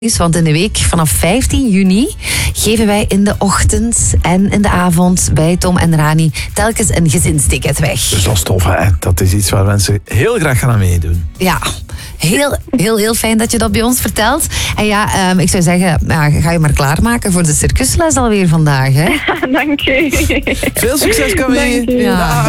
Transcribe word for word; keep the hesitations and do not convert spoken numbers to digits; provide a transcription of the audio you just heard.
is, want in de week vanaf vijftien juni geven wij in de ochtend en in de avond bij Tom en Rani telkens een gezinsticket weg. Dus dat is tof, hè? Dat is iets waar mensen heel graag gaan aan meedoen. Ja, heel, heel, heel fijn dat je dat bij ons vertelt. En ja, um, ik zou zeggen, ja, ga je maar klaarmaken voor de circusles alweer vandaag, hè? Dank u. Veel succes, Camille. Dank u. Ja.